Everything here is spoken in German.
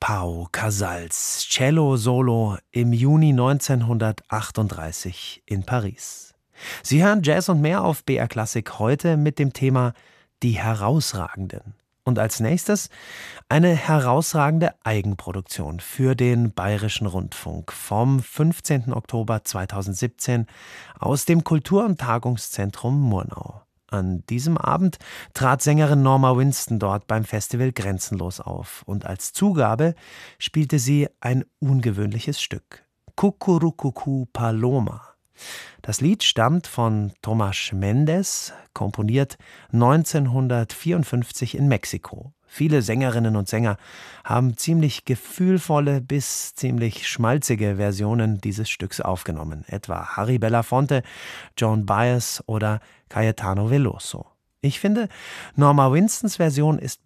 Pau Casals Cello-Solo im Juni 1938 in Paris. Sie hören Jazz und mehr auf BR Klassik heute mit dem Thema Die Herausragenden. Und als nächstes eine herausragende Eigenproduktion für den Bayerischen Rundfunk vom 15. Oktober 2017 aus dem Kultur- und Tagungszentrum Murnau. An diesem Abend trat Sängerin Norma Winston dort beim Festival Grenzenlos auf und als Zugabe spielte sie ein ungewöhnliches Stück, Cucurucucu Paloma. Das Lied stammt von Tomás Méndez, komponiert 1954 in Mexiko. Viele Sängerinnen und Sänger haben ziemlich gefühlvolle bis ziemlich schmalzige Versionen dieses Stücks aufgenommen, etwa Harry Belafonte, Joan Baez oder Caetano Veloso. Ich finde, Norma Winstons Version ist